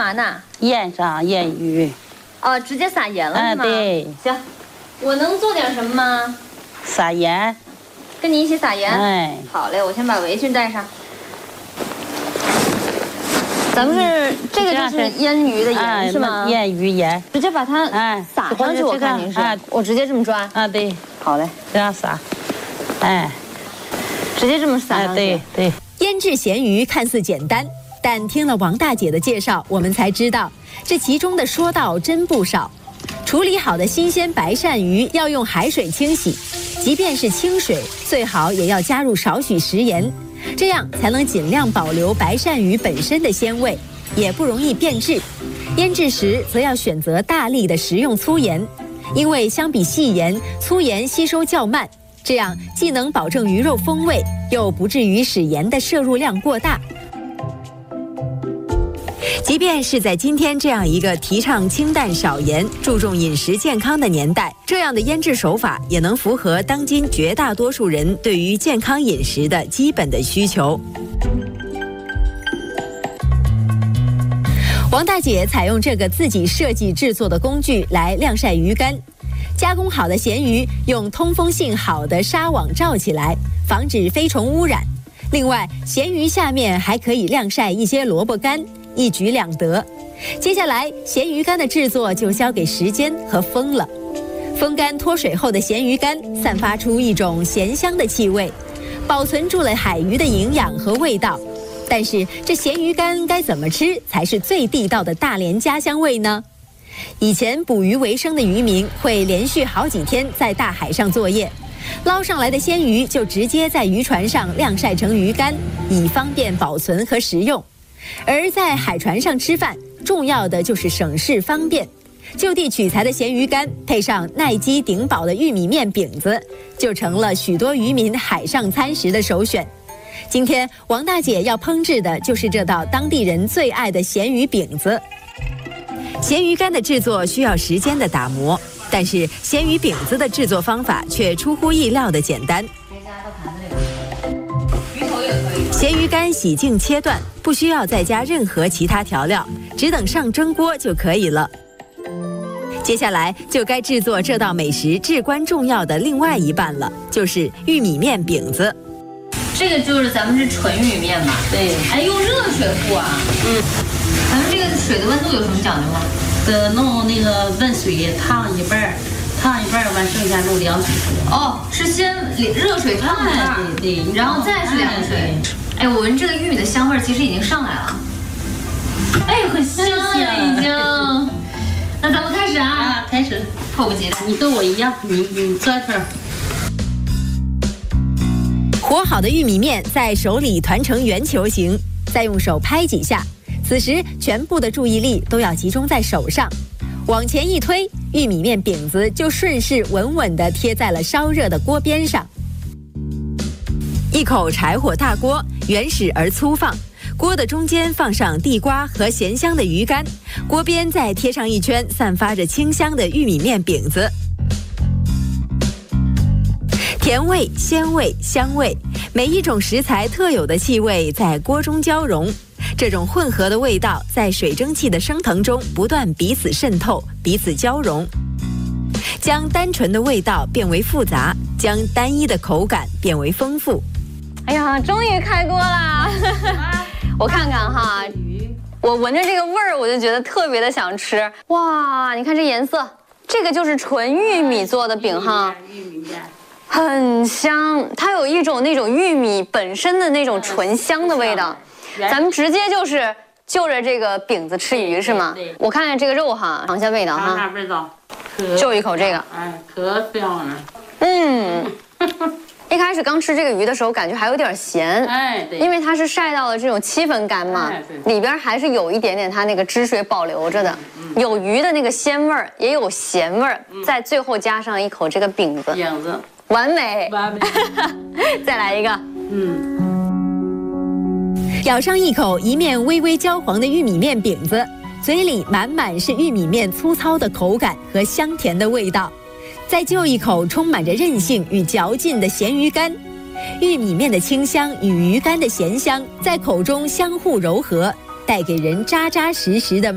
嘛呢？ 腌上腌鱼。 哦，直接撒盐了是吗？ 对。 行，我能做点什么吗？ 撒盐。 跟你一起撒盐。 哎。 好嘞，我先把围裙戴上。咱们是这个就是腌鱼的盐是吗？ 腌鱼盐。 直接把它撒上去，我看您是。我直接这么抓。 啊，对。 好嘞， 这样撒。哎。 直接这么撒上去。 对。 腌制咸鱼看似简单，但听了王大姐的介绍，我们才知道这其中的说道真不少。处理好的新鲜白鳝鱼要用海水清洗，即便是清水，最好也要加入少许食盐，这样才能尽量保留白鳝鱼本身的鲜味，也不容易变质。腌制时则要选择大粒的食用粗盐，因为相比细盐，粗盐吸收较慢，这样既能保证鱼肉风味，又不至于使盐的摄入量过大。即便是在今天这样一个提倡清淡少盐、注重饮食健康的年代，这样的腌制手法也能符合当今绝大多数人对于健康饮食的基本的需求。王大姐采用这个自己设计制作的工具来晾晒鱼干，加工好的咸鱼用通风性好的纱网罩起来，防止飞虫污染。另外，咸鱼下面还可以晾晒一些萝卜干，一举两得。接下来，咸鱼干的制作就交给时间和风了。风干脱水后的咸鱼干散发出一种咸香的气味，保存住了海鱼的营养和味道。但是，这咸鱼干该怎么吃才是最地道的大连家乡味呢？以前捕鱼为生的渔民会连续好几天在大海上作业，捞上来的鲜鱼就直接在渔船上晾晒成鱼干，以方便保存和食用。而在海船上吃饭，重要的就是省事方便。就地取材的咸鱼干，配上耐饥顶饱的玉米面饼子，就成了许多渔民海上餐食的首选。今天王大姐要烹制的就是这道当地人最爱的咸鱼饼子。咸鱼干的制作需要时间的打磨，但是咸鱼饼子的制作方法却出乎意料的简单。咸鱼干洗净切断，不需要再加任何其他调料，只等上蒸锅就可以了。接下来就该制作这道美食至关重要的另外一半了，就是玉米面饼子。 这个就是咱们是纯玉米面嘛？ 对。 哎，用热水和啊？咱们这个水的温度有什么讲究吗？ 弄那个温水烫一半，完剩下弄凉水。 哦，是先热水烫一半， 对， 然后再是凉水。哎，我闻这个玉米的香味其实已经上来了。哎，很香呀，已经。那咱们开始啊！ 开始。 迫不及待。 你跟我一样，你做一份。 和好的玉米面在手里团成圆球形，再用手拍几下。此时，全部的注意力都要集中在手上，往前一推，玉米面饼子就顺势稳稳地贴在了烧热的锅边上。一口柴火大锅，原始而粗放，锅的中间放上地瓜和咸香的鱼干，锅边再贴上一圈散发着清香的玉米面饼子。甜味、鲜味、香味，每一种食材特有的气味在锅中交融。这种混合的味道在水蒸气的升腾中不断彼此渗透、彼此交融，将单纯的味道变为复杂，将单一的口感变为丰富。 哎呀，终于开锅啦！我看看哈，我闻着这个味儿，我就觉得特别的想吃。哇，你看这颜色，这个就是纯玉米做的饼哈， 玉米面。 很香，它有一种那种玉米本身的那种醇香的味道。咱们直接就是就着这个饼子吃鱼是吗？对。我看看这个肉哈，尝一下味道哈。 尝味道。 就一口这个。 哎，可香了。 一开始刚吃这个鱼的时候，感觉还有点咸。 哎，对。 因为它是晒到了这种7分干嘛，里边还是有一点点它那个汁水保留着的，有鱼的那个鲜味儿，也有咸味儿，在最后加上一口这个饼子。 饼子。 完美， 完美。 再来一个。 咬上一口一面微微焦黄的玉米面饼子，嘴里满满是玉米面粗糙的口感和香甜的味道。再就一口充满着韧性与嚼劲的咸鱼干，玉米面的清香与鱼干的咸香在口中相互柔合，带给人扎扎实实的